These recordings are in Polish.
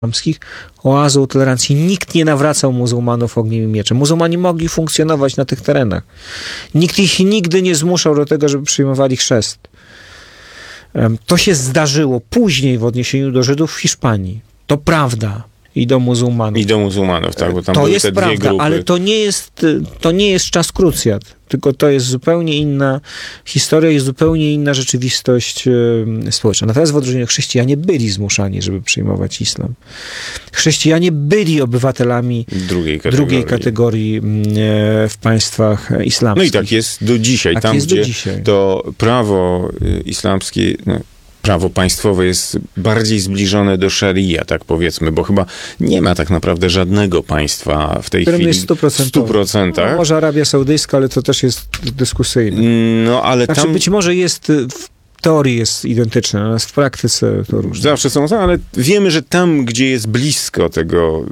islamskich, oazą tolerancji. Nikt nie nawracał muzułmanów ogniem i mieczem. Muzułmanie mogli funkcjonować na tych terenach. Nikt ich nigdy nie zmuszał do tego, żeby przyjmowali chrzest. To się zdarzyło później w odniesieniu do Żydów w Hiszpanii. To prawda. I do muzułmanów. I do muzułmanów, tak, bo tam to były jest te dwie prawda, grupy. ale to nie jest czas krucjat, tylko to jest zupełnie inna historia i zupełnie inna rzeczywistość społeczna. Natomiast w odróżnieniu chrześcijanie byli zmuszani, żeby przyjmować islam. Chrześcijanie byli obywatelami drugiej kategorii w państwach islamskich. No i tak jest do dzisiaj. Tak tam, jest gdzie do dzisiaj. to prawo islamskie... prawo państwowe jest bardziej zbliżone do szaria, tak powiedzmy, bo chyba nie ma tak naprawdę żadnego państwa w tej chwili jest 100%. No, może Arabia Saudyjska, ale to też jest dyskusyjne. No, ale znaczy, tam... być może jest... W teorii jest identyczne, natomiast w praktyce to różne. Zawsze są, ale wiemy, że tam, gdzie jest blisko tego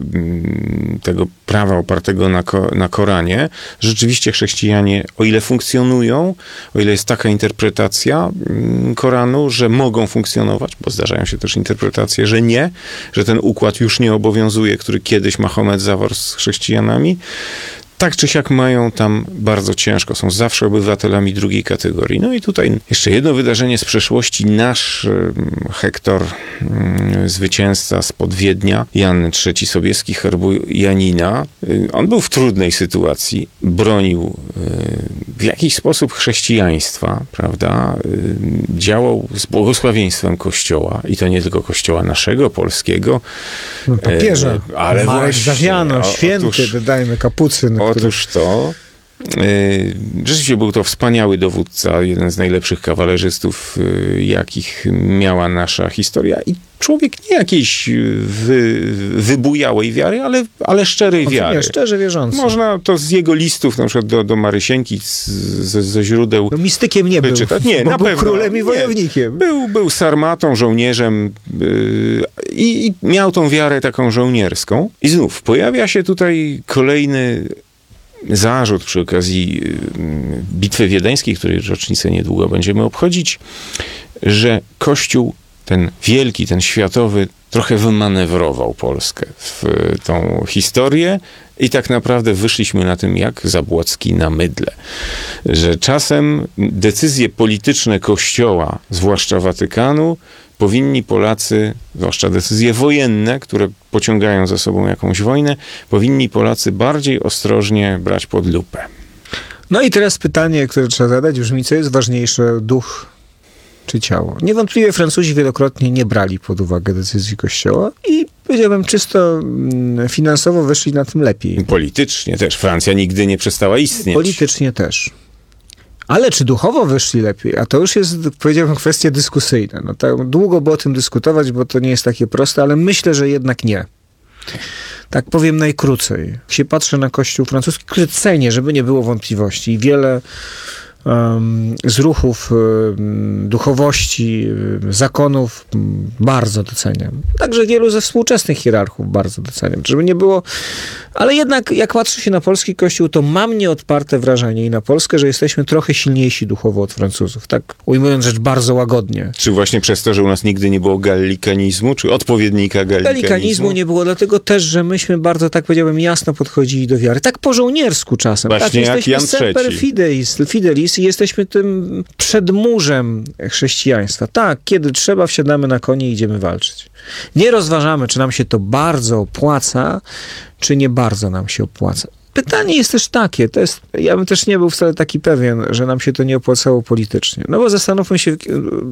prawa opartego na Koranie, rzeczywiście chrześcijanie, o ile funkcjonują, o ile jest taka interpretacja Koranu, że mogą funkcjonować, bo zdarzają się też interpretacje, że nie, że ten układ już nie obowiązuje, który kiedyś Mahomet zawarł z chrześcijanami, tak czy siak mają tam bardzo ciężko. Są zawsze obywatelami drugiej kategorii. No i tutaj jeszcze jedno wydarzenie z przeszłości. Nasz Hektor, zwycięzca spod Wiednia, Jan III Sobieski, herbu Janina, on był w trudnej sytuacji. Bronił w jakiś sposób chrześcijaństwa, prawda? Działał z błogosławieństwem Kościoła. I to nie tylko Kościoła naszego, polskiego. No, papieża. Ale Marek właśnie. Zawiano, święty, dodajmy, kapucyn. Otóż to, rzeczywiście był to wspaniały dowódca, jeden z najlepszych kawalerzystów, jakich miała nasza historia i człowiek nie jakiejś wybujałej wiary, ale szczerej wiary. Nie, szczerze wierzący. Można to z jego listów, na przykład do Marysieńki, ze źródeł... No, mistykiem nie wyczytać. był, Nie, bo na był pewno, królem i wojownikiem. Był sarmatą, żołnierzem i miał tą wiarę taką żołnierską. I znów pojawia się tutaj kolejny zarzut przy okazji Bitwy Wiedeńskiej, której rocznicę niedługo będziemy obchodzić, że Kościół, ten wielki, ten światowy, trochę wymanewrował Polskę w tą historię i tak naprawdę wyszliśmy na tym jak Zabłocki na mydle. Że czasem decyzje polityczne Kościoła, zwłaszcza Watykanu, powinni Polacy, zwłaszcza decyzje wojenne, które pociągają za sobą jakąś wojnę, powinni Polacy bardziej ostrożnie brać pod lupę. No i teraz pytanie, które trzeba zadać brzmi, co jest ważniejsze, duch czy ciało? Niewątpliwie Francuzi wielokrotnie nie brali pod uwagę decyzji Kościoła i powiedziałbym czysto finansowo wyszli na tym lepiej. Politycznie też. Francja nigdy nie przestała istnieć. Politycznie też. Ale czy duchowo wyszli lepiej? A to już jest, powiedziałbym, kwestia dyskusyjna. No tak, długo by o tym dyskutować, bo to nie jest takie proste, ale myślę, że jednak nie. Tak powiem najkrócej. Jak się patrzę na Kościół francuski, który cenię, żeby nie było wątpliwości. I wiele z ruchów duchowości, zakonów bardzo doceniam. Także wielu ze współczesnych hierarchów bardzo doceniam. Żeby nie było... Ale jednak jak patrzy się na polski Kościół, to mam nieodparte wrażenie i na Polskę, że jesteśmy trochę silniejsi duchowo od Francuzów. Tak ujmując rzecz bardzo łagodnie. Czy właśnie przez to, że u nas nigdy nie było gallikanizmu, czy odpowiednika gallikanizmu nie było, dlatego też, że myśmy bardzo, tak powiedziałbym, jasno podchodzili do wiary. Tak po żołniersku czasem. Właśnie tak, jak Jan semper III. Fidelis i jesteśmy tym przedmurzem chrześcijaństwa. Tak, kiedy trzeba, wsiadamy na konie i idziemy walczyć. Nie rozważamy, czy nam się to bardzo opłaca, czy nie bardzo nam się opłaca. Pytanie jest też takie, ja bym też nie był wcale taki pewien, że nam się to nie opłacało politycznie. No bo zastanówmy się,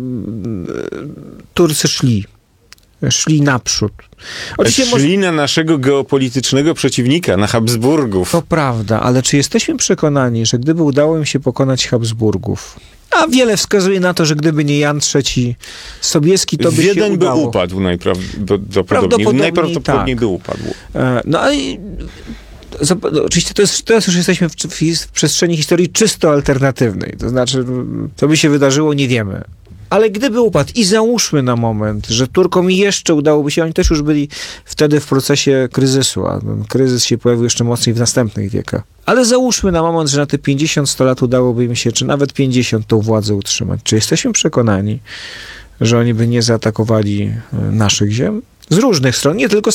Turcy szli naprzód. Szli na naszego geopolitycznego przeciwnika, na Habsburgów. To prawda, ale czy jesteśmy przekonani, że gdyby udało im się pokonać Habsburgów, a wiele wskazuje na to, że gdyby nie Jan III Sobieski, to by się udało. Wiedeń by upadł najprawdopodobniej by upadł. No i oczywiście teraz już jesteśmy w przestrzeni historii czysto alternatywnej. To znaczy, co by się wydarzyło, nie wiemy. Ale gdyby upadł i załóżmy na moment, że Turkom jeszcze udałoby się, oni też już byli wtedy w procesie kryzysu, a ten kryzys się pojawił jeszcze mocniej w następnych wiekach. Ale załóżmy na moment, że na te 50-100 lat udałoby im się, czy nawet 50 tą władzę utrzymać. Czy jesteśmy przekonani, że oni by nie zaatakowali naszych ziem? Z różnych stron, nie tylko z